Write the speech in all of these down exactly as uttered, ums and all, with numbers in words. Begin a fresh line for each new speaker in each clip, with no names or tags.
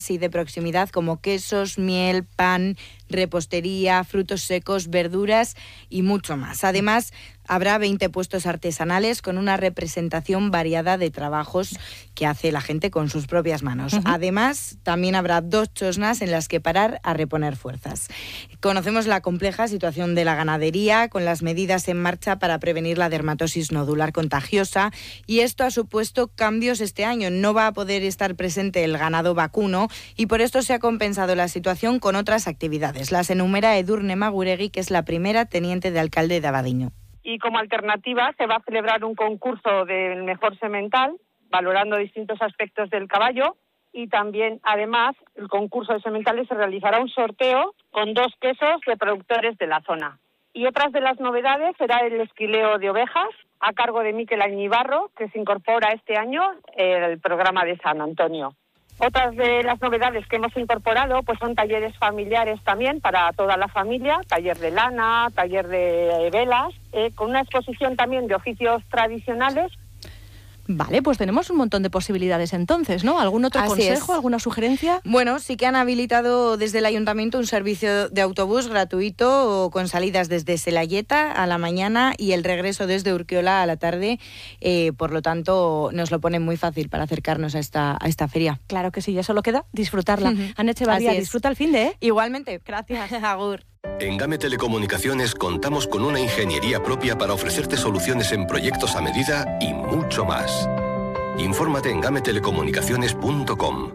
y de proximidad como quesos, miel, pan, repostería, frutos secos, verduras y mucho más. Además, habrá veinte puestos artesanales con una representación variada de trabajos que hace la gente con sus propias manos. Uh-huh. Además, también habrá dos chosnas en las que parar a reponer fuerzas. Conocemos la compleja situación de la ganadería con las medidas en marcha para prevenir la dermatosis nodular contagiosa, y esto ha supuesto cambios este año. No va a poder estar presente el ganado vacuno y por esto se ha compensado la situación con otras actividades. Las enumera Edurne Maguregui, que es la primera teniente de alcalde de Abadiño.
Y como alternativa se va a celebrar un concurso del mejor semental, valorando distintos aspectos del caballo, y también, además, el concurso de sementales se realizará un sorteo con dos quesos de productores de la zona. Y otras de las novedades será el esquileo de ovejas, a cargo de Miquel Añibarro, que se incorpora este año al programa de San Antonio. Otras de las novedades que hemos incorporado pues son talleres familiares también para toda la familia, taller de lana, taller de velas, eh, con una exposición también de oficios tradicionales.
Vale, pues tenemos un montón de posibilidades entonces, ¿no? ¿Algún otro
Así
consejo,
es.
alguna sugerencia?
Bueno, sí que han habilitado desde el Ayuntamiento un servicio de autobús gratuito con salidas desde Selayeta a la mañana y el regreso desde Urquiola a la tarde. Eh, por lo tanto, nos lo ponen muy fácil para acercarnos a esta, a esta feria.
Claro que sí, ya solo queda disfrutarla. Uh-huh. Ana Echevarría, disfruta el fin de, ¿eh?
Igualmente.
Gracias.
Agur.
En GAME Telecomunicaciones contamos con una ingeniería propia para ofrecerte soluciones en proyectos a medida y mucho más. Infórmate en game telecomunicaciones punto com.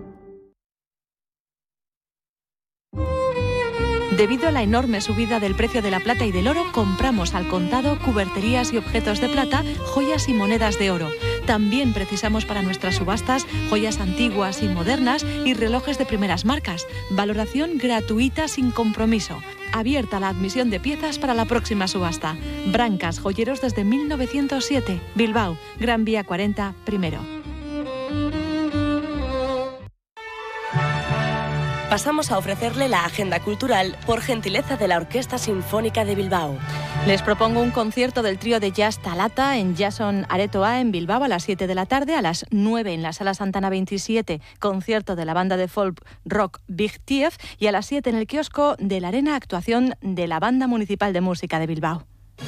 Debido a la enorme subida del precio de la plata y del oro, compramos al contado cuberterías y objetos de plata, joyas y monedas de oro. También precisamos para nuestras subastas joyas antiguas y modernas y relojes de primeras marcas. Valoración gratuita sin compromiso. Abierta la admisión de piezas para la próxima subasta. Brancas, joyeros desde mil novecientos siete. Bilbao, Gran Vía cuarenta, primero.
Pasamos a ofrecerle la agenda cultural por gentileza de la Orquesta Sinfónica de Bilbao.
Les propongo un concierto del trío de jazz Talata en Jason Aretoa en Bilbao a las siete de la tarde, a las nueve en la Sala Santana veintisiete, concierto de la banda de folk rock Big Thief, y a las siete en el kiosco de la Arena, actuación de la Banda Municipal de Música de Bilbao.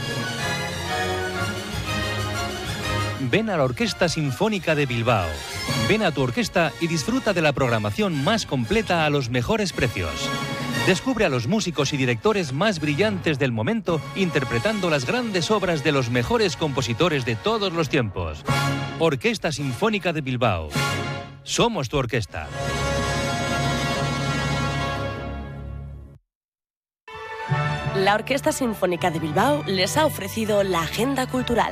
Ven a la Orquesta Sinfónica de Bilbao. Ven a tu orquesta y disfruta de la programación más completa a los mejores precios. Descubre a los músicos y directores más brillantes del momento interpretando las grandes obras de los mejores compositores de todos los tiempos. Orquesta Sinfónica de Bilbao. Somos tu orquesta.
La Orquesta Sinfónica de Bilbao les ha ofrecido la agenda cultural.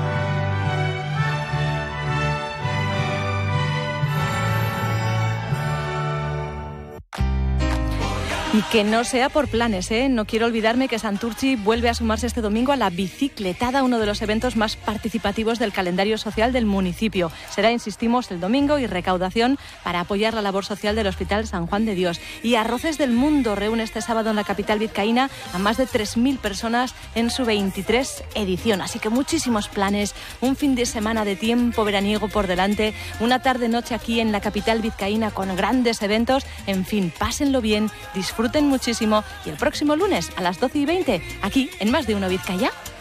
Y que no sea por planes, ¿eh? No quiero olvidarme que Santurtzi vuelve a sumarse este domingo a la bicicletada, uno de los eventos más participativos del calendario social del municipio. Será, insistimos, el domingo, y recaudación para apoyar la labor social del Hospital San Juan de Dios. Y Arroces del Mundo reúne este sábado en la capital vizcaína a más de tres mil personas en su veintitrés edición. Así que muchísimos planes, un fin de semana de tiempo veraniego por delante, una tarde-noche aquí en la capital vizcaína con grandes eventos. En fin, pásenlo bien, disfruten Disfruten muchísimo, y el próximo lunes a las doce y veinte, aquí en Más de Uno Vizcaya.